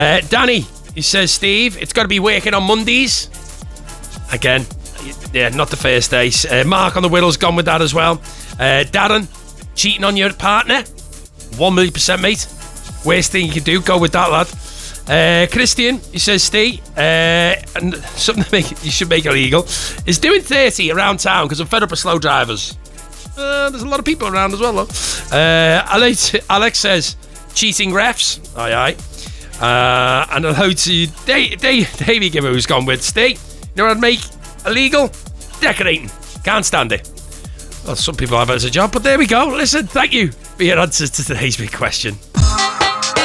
Danny, he says, Steve, it's got to be working on Mondays. Again, yeah, not the first day. Mark on the Whittle's gone with that as well. Darren, cheating on your partner. 1,000,000%, mate. Worst thing you can do, go with that, lad. Christian, he says, Steve, and something you should make illegal is doing 30 around town because I'm fed up with slow drivers. There's a lot of people around as well, though. Alex says, cheating refs. Aye. And hello to Davey Gimmer, who's gone with, Steve, you know what I'd make illegal? Decorating. Can't stand it. Well, some people have it as a job, but there we go. Listen, thank you for your answers to today's big question.